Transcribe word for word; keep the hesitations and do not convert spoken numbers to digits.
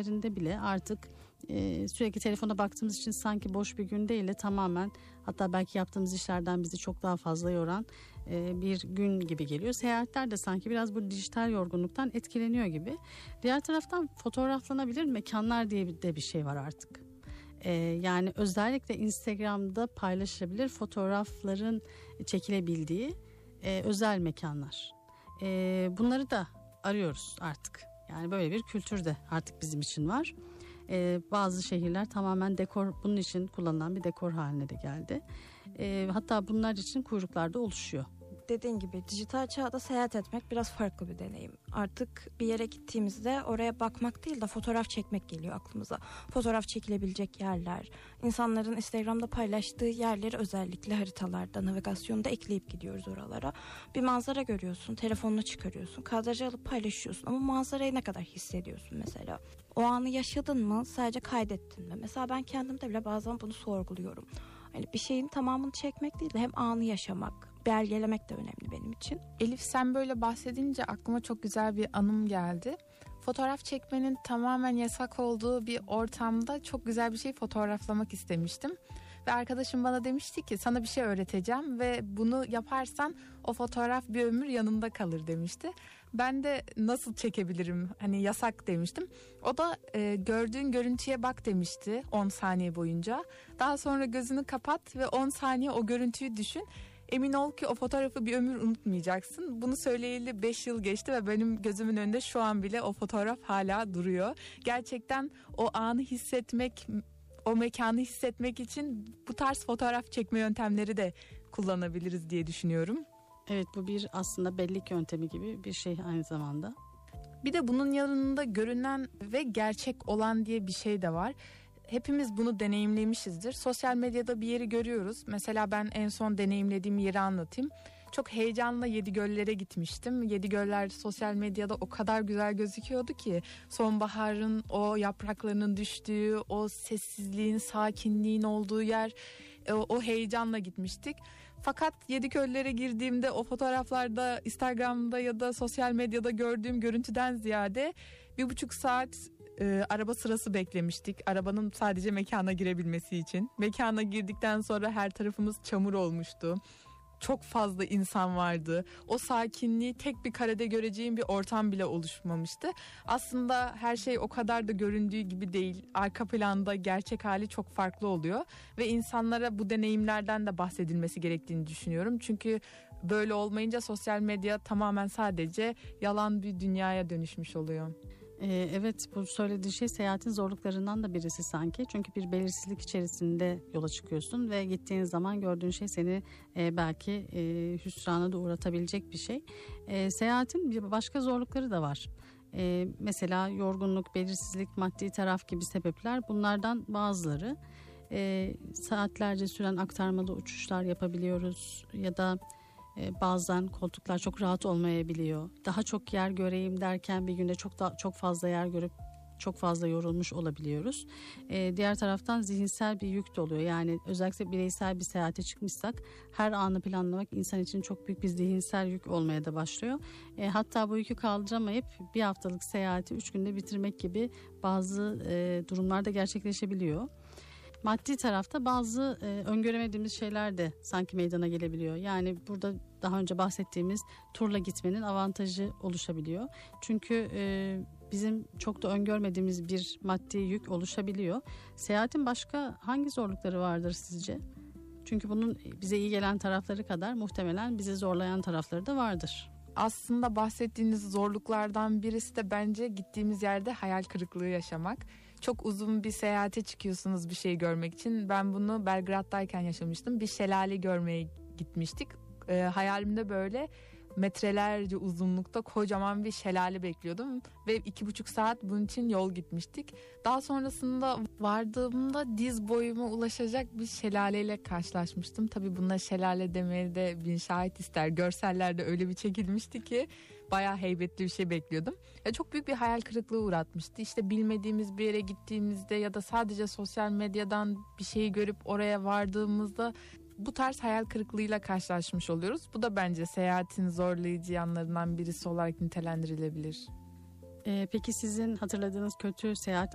seferinde bile artık e, sürekli telefona baktığımız için sanki boş bir gün değil de tamamen, hatta belki yaptığımız işlerden bizi çok daha fazla yoran e, bir gün gibi geliyor. Seyahatler de sanki biraz bu dijital yorgunluktan etkileniyor gibi. Diğer taraftan fotoğraflanabilir mekanlar diye de bir şey var artık. Ee, yani özellikle Instagram'da paylaşılabilir fotoğrafların çekilebildiği e, özel mekanlar. E, bunları da arıyoruz artık. Yani böyle bir kültür de artık bizim için var. E, bazı şehirler tamamen dekor, bunun için kullanılan bir dekor haline de geldi. E, hatta bunlar için kuyruklar da oluşuyor. Dediğin gibi dijital çağda seyahat etmek biraz farklı bir deneyim. Artık bir yere gittiğimizde oraya bakmak değil de fotoğraf çekmek geliyor aklımıza. Fotoğraf çekilebilecek yerler, insanların Instagram'da paylaştığı yerleri özellikle haritalarda, navigasyonda ekleyip gidiyoruz oralara. Bir manzara görüyorsun, telefonunu çıkarıyorsun, kadrajı alıp paylaşıyorsun ama manzarayı ne kadar hissediyorsun mesela? O anı yaşadın mı, sadece kaydettin mi? Mesela ben kendimde bile bazen bunu sorguluyorum. Hani bir şeyin tamamını çekmek değil de hem anı yaşamak, belgelemek de önemli benim için. Elif, sen böyle bahsedince aklıma çok güzel bir anım geldi. Fotoğraf çekmenin tamamen yasak olduğu bir ortamda çok güzel bir şey fotoğraflamak istemiştim. Ve arkadaşım bana demişti ki sana bir şey öğreteceğim ve bunu yaparsan o fotoğraf bir ömür yanında kalır demişti. Ben de nasıl çekebilirim, hani yasak demiştim. O da e, gördüğün görüntüye bak demişti on saniye boyunca. Daha sonra gözünü kapat ve on saniye o görüntüyü düşün. Emin ol ki o fotoğrafı bir ömür unutmayacaksın. Bunu söyleyeli beş yıl geçti ve benim gözümün önünde şu an bile o fotoğraf hala duruyor. Gerçekten o anı hissetmek, o mekanı hissetmek için bu tarz fotoğraf çekme yöntemleri de kullanabiliriz diye düşünüyorum. Evet, bu bir aslında bellik yöntemi gibi bir şey aynı zamanda. Bir de bunun yanında görünen ve gerçek olan diye bir şey de var. Hepimiz bunu deneyimlemişizdir. Sosyal medyada bir yeri görüyoruz. Mesela ben en son deneyimlediğim yeri anlatayım. Çok heyecanla Yedigöller'e gitmiştim. Yedigöller sosyal medyada o kadar güzel gözüküyordu ki sonbaharın o yapraklarının düştüğü, o sessizliğin, sakinliğin olduğu yer, o, o heyecanla gitmiştik. Fakat Yedigöller'e girdiğimde o fotoğraflarda, Instagram'da ya da sosyal medyada gördüğüm görüntüden ziyade bir buçuk saat e, araba sırası beklemiştik. Arabanın sadece mekana girebilmesi için. Mekana girdikten sonra her tarafımız çamur olmuştu. Çok fazla insan vardı. O sakinliği tek bir karede göreceğim bir ortam bile oluşmamıştı. Aslında her şey o kadar da göründüğü gibi değil. Arka planda gerçek hali çok farklı oluyor. Ve insanlara bu deneyimlerden de bahsedilmesi gerektiğini düşünüyorum. Çünkü böyle olmayınca sosyal medya tamamen sadece yalan bir dünyaya dönüşmüş oluyor. Ee, evet, bu söylediği şey seyahatin zorluklarından da birisi sanki. Çünkü bir belirsizlik içerisinde yola çıkıyorsun ve gittiğin zaman gördüğün şey seni e, belki e, hüsrana da uğratabilecek bir şey. E, seyahatin bir başka zorlukları da var. E, mesela yorgunluk, belirsizlik, maddi taraf gibi sebepler, bunlardan bazıları. E, saatlerce süren aktarmalı uçuşlar yapabiliyoruz ya da Ee, bazen koltuklar çok rahat olmayabiliyor. Daha çok yer göreyim derken bir günde çok da, çok fazla yer görüp çok fazla yorulmuş olabiliyoruz. Ee, diğer taraftan zihinsel bir yük de oluyor. Yani özellikle bireysel bir seyahate çıkmışsak her anı planlamak insan için çok büyük bir zihinsel yük olmaya da başlıyor. Ee, hatta bu yükü kaldıramayıp bir haftalık seyahati üç günde bitirmek gibi bazı e, durumlarda gerçekleşebiliyor. Maddi tarafta bazı e, öngöremediğimiz şeyler de sanki meydana gelebiliyor. Yani burada daha önce bahsettiğimiz turla gitmenin avantajı oluşabiliyor. Çünkü e, bizim çok da öngörmediğimiz bir maddi yük oluşabiliyor. Seyahatin başka hangi zorlukları vardır sizce? Çünkü bunun bize iyi gelen tarafları kadar muhtemelen bizi zorlayan tarafları da vardır. Aslında bahsettiğiniz zorluklardan birisi de bence gittiğimiz yerde hayal kırıklığı yaşamak. Çok uzun bir seyahate çıkıyorsunuz bir şey görmek için. Ben bunu Belgrad'dayken yaşamıştım. Bir şelale görmeye gitmiştik. E, hayalimde böyle metrelerce uzunlukta kocaman bir şelale bekliyordum ve iki buçuk saat bunun için yol gitmiştik. Daha sonrasında vardığımda diz boyuma ulaşacak bir şelaleyle karşılaşmıştım. Tabii buna şelale demeye de bin şahit ister. Görsellerde öyle bir çekilmişti ki bayağı heybetli bir şey bekliyordum. Ya çok büyük bir hayal kırıklığı uğratmıştı. İşte bilmediğimiz bir yere gittiğimizde ya da sadece sosyal medyadan bir şeyi görüp oraya vardığımızda bu tarz hayal kırıklığıyla karşılaşmış oluyoruz. Bu da bence seyahatin zorlayıcı yanlarından birisi olarak nitelendirilebilir. Ee, peki sizin hatırladığınız kötü seyahat